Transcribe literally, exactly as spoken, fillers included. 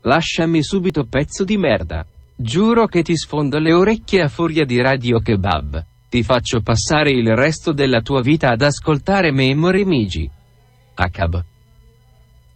Lasciami subito, pezzo di merda. Giuro che ti sfondo le orecchie a furia di radio kebab. Ti faccio passare il resto della tua vita ad ascoltare Memory Migi. Acab.